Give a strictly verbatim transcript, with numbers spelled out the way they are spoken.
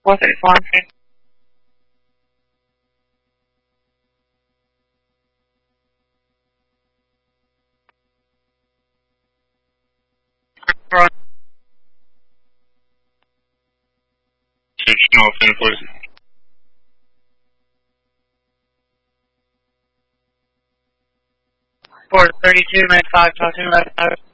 four thirty-four. No, please. four thirty-two, nine five, talk to me about